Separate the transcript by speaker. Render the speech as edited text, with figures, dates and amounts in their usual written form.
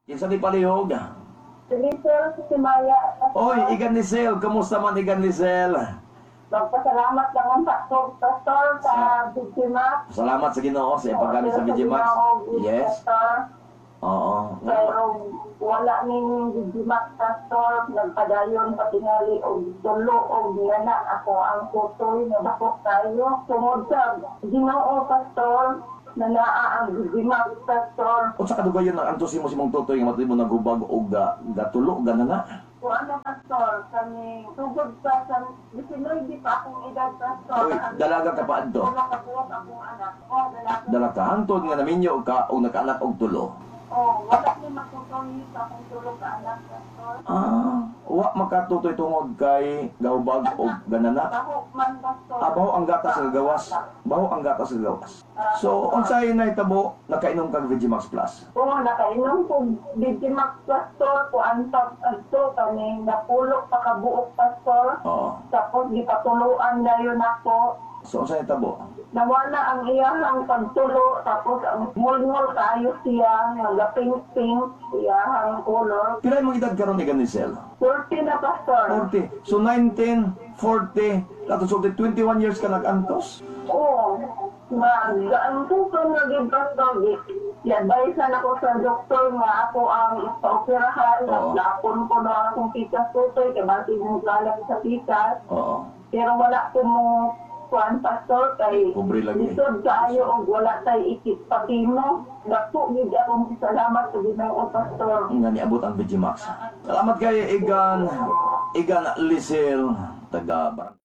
Speaker 1: Kinsa di palihog?
Speaker 2: Sir, si Maya.
Speaker 1: Oy, Igan Lisel, kamusta man Igan Lisel?
Speaker 2: Magpasalamat lang ang pastor sa biktima.
Speaker 1: Salamat sa Ginoo sa ipaggamit sa Vigimax. Yes. Oo.
Speaker 2: Pero wala ning Vigimax pastor, nagpadayon patingali og tulo og nana ako ang tutoy nga bakok tayo. Tungod sa Ginoo pastor, na naa ang Vigimax pastor.
Speaker 1: Unsa kadugayon ang antos mo si mong tutoy nga matay mo nagubag og gatulo ganana?
Speaker 2: Kung ano pastor, kami tugod pa sa 19 di pa akong edad pastor.
Speaker 1: Oy, dalaga ka pa adto.
Speaker 2: Wala kabuot akong anak. Dalaga.
Speaker 1: Dala ka hantod nga naminyo ka og nakaanak og tulo.
Speaker 2: Wala ni matutoy sa akong tulog ka anak pastor.
Speaker 1: Wa makatutoy tungod kay gahubag og ganana.
Speaker 2: Baho man pastor.
Speaker 1: Baho ang gatas sa gawas. Baho ang gatas sa gawas. So, unsay nahitabo nakainom kag Vigimax Plus?
Speaker 2: Nakainom ko Vigimax pastor ko antap adto kami napulo pa ka buok pastor.
Speaker 1: Oo.
Speaker 2: Tapos gipatuluan dayon ako.
Speaker 1: So, unsay nahitabo?
Speaker 2: Nawala ang iyahang pagtulo, tapos ang mulmul kayo siya, nagaping-pink, iyahang color.
Speaker 1: Pila imong edad karon Igan Lisel?
Speaker 2: 40 na pastor.
Speaker 1: 40. So 19, 40, lato so 21 years ka nag-antos.
Speaker 2: Oo. Mag-anto ko naging pastor. I-advisean ako sa doktor nga ako ang ipa-operahan.
Speaker 1: Oo.
Speaker 2: Naglapon ko na akong pikas tutoy, kaya bakit mo galang sa pikas.
Speaker 1: Oo.
Speaker 2: Pero wala ko mo kuan pastor kay
Speaker 1: Pobre lagi.
Speaker 2: lisod kaayo og wala tay ikit pati mo. Dako gid akong salamat sa Ginoo pastor.
Speaker 1: Nga niabot ang Vigimax. Salamat kay Igan Lisel, taga Barangay